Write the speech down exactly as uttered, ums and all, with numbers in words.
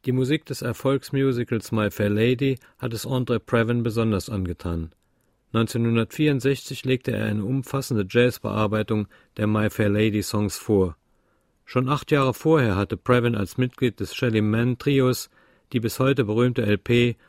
Die Musik des Erfolgsmusicals My Fair Lady hat es Andre Previn besonders angetan. neunzehnhundertvierundsechzig legte er eine umfassende Jazzbearbeitung der My Fair Lady Songs vor. Schon acht Jahre vorher hatte Previn als Mitglied des Shelly Manne Trios die bis heute berühmte L P